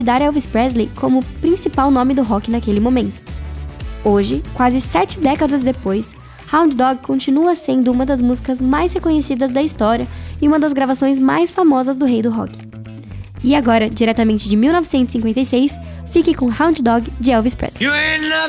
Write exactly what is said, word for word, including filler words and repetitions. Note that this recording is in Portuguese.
dar Elvis Presley como o principal nome do rock naquele momento. Hoje, quase sete décadas depois, Hound Dog continua sendo uma das músicas mais reconhecidas da história e uma das gravações mais famosas do rei do rock. E agora, diretamente de mil novecentos e cinquenta e seis, fique com Hound Dog de Elvis Presley.